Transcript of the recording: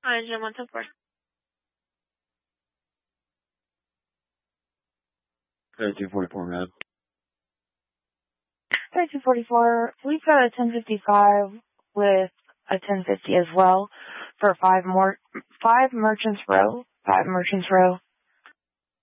Jim 124. Okay, 244, man. Okay, 244. We've got a 1055 with a 1050 as well for 5 Merchants Row. 5 Merchants Row.